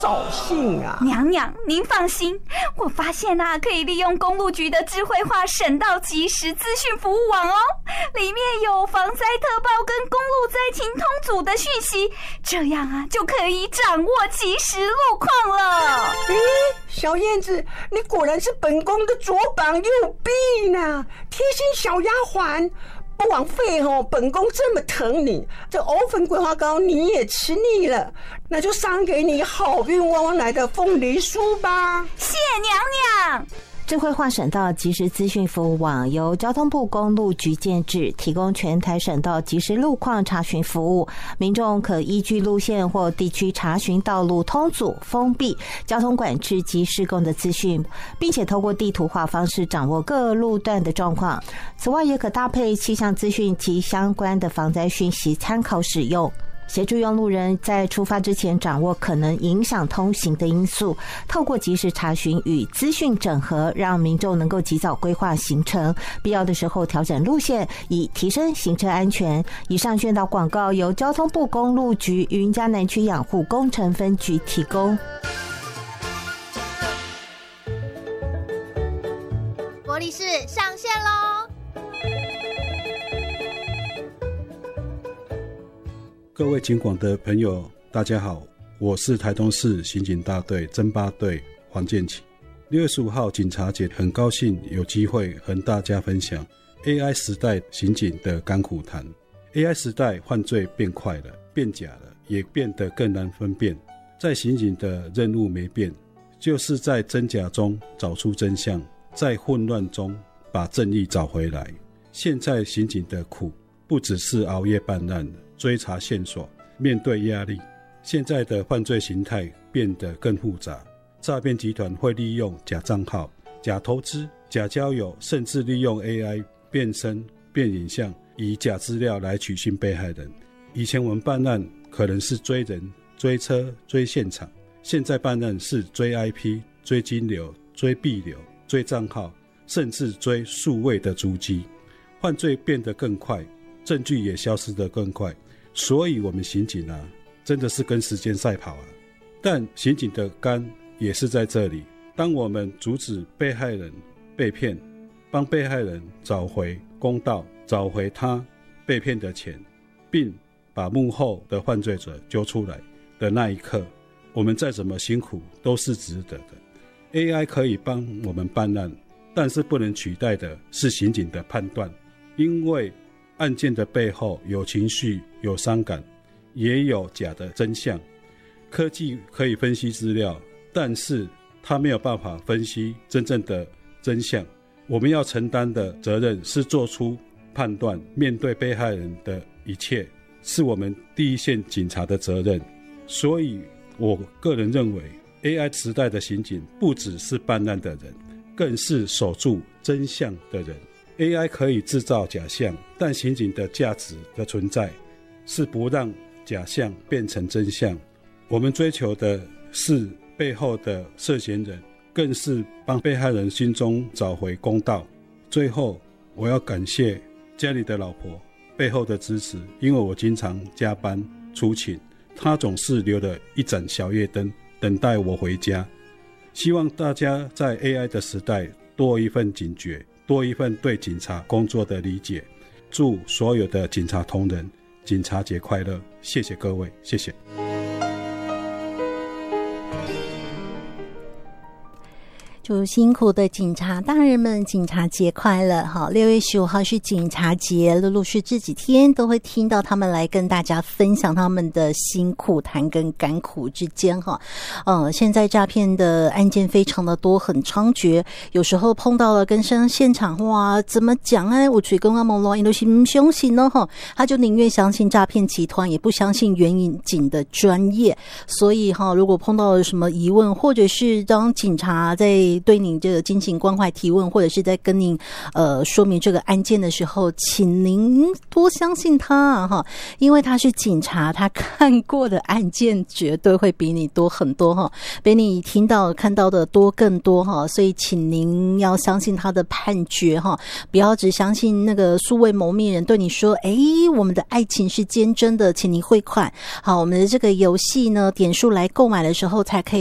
扫兴啊！ 娘娘，您放心，我发现可以利用公路局的智慧化省道即时资讯服务网哦，里面有防灾特报跟公路灾情通组的讯息，这样就可以掌握即时路况了。 小燕子，你果然是本宫的左膀右臂呢，贴心小丫鬟。不枉费本宫这么疼你，这藕粉桂花糕你也吃腻了，那就赏给你好运旺旺来的凤梨酥吧。 谢娘娘。 智慧化省道即时资讯服务网由交通部公路局建制，提供全台省道即时路况查询服务。民众可依据路线或地区查询道路通阻、封闭、交通管制及施工的资讯，并且透过地图化方式掌握各路段的状况。此外，也可搭配气象资讯及相关的防灾讯息参考使用，协助用路人在出发之前掌握可能影响通行的因素，透过即时查询与资讯整合，让民众能够及早规划行程，必要的时候调整路线，以提升行车安全。以上宣导广告由交通部公路局云嘉南区养护工程分局提供。 国力士上线咯！ 各位警广的朋友大家好，我是台东市刑警大队侦八队黄建启。6月15号警察节，很高兴有机会和大家分享 AI 时代刑警的甘苦谈。 AI 时代犯罪变快了，变假了，也变得更难分辨。在刑警的任务没变，就是在真假中找出真相，在混乱中把正义找回来。现在刑警的苦不只是熬夜办案，追查线索，面对压力。现在的犯罪形态变得更复杂，诈骗集团会利用假账号、假投资、假交友，甚至利用 AI 变声、变影像，以假资料来取信被害人。以前我们办案可能是追人、追车、追现场，现在办案是追 IP、追金流、追币流、追账号，甚至追数位的足迹。犯罪变得更快，证据也消失得更快，所以我们刑警真的是跟时间赛跑但刑警的肝也是在这里，当我们阻止被害人被骗，帮被害人找回公道，找回他被骗的钱，并把幕后的犯罪者揪出来的那一刻，我们再怎么辛苦都是值得的。 AI 可以帮我们办案，但是不能取代的是刑警的判断，因为案件的背后有情绪，有伤感，也有假的真相。科技可以分析资料，但是它没有办法分析真正的真相。我们要承担的责任是做出判断，面对被害人的一切，是我们第一线警察的责任。所以我个人认为 AI 时代的刑警不只是办案的人，更是守住真相的人。AI 可以制造假象，但刑警的价值的存在是不让假象变成真相。我们追求的是背后的涉嫌人，更是帮被害人心中找回公道。最后我要感谢家里的老婆背后的支持，因为我经常加班出勤，她总是留了一盏小夜灯等待我回家。希望大家在 AI 的时代多一份警觉，多一份对警察工作的理解。祝所有的警察同仁警察节快乐，谢谢各位，谢谢。 祝辛苦的警察大人们警察节快乐。好，6月15号是警察节，陆陆续这几天都会听到他们来跟大家分享他们的辛苦谈跟甘苦之间哈。现在诈骗的案件非常的多，很猖獗，有时候碰到了跟现场哇怎么讲我嘴跟阿蒙罗都是不相信呢哈，他就宁愿相信诈骗集团，也不相信远警的专业。所以如果碰到了什么疑问，或者是当警察在对您这个精神关怀提问，或者是在跟您说明这个案件的时候，请您多相信他啊哈，因为他是警察，他看过的案件绝对会比你多很多哈，比你听到看到的多更多哈，所以请您要相信他的判决哈，不要只相信那个素未谋面人对你说，我们的爱情是坚贞的，请您汇款。好，我们的这个游戏呢，点数来购买的时候才可以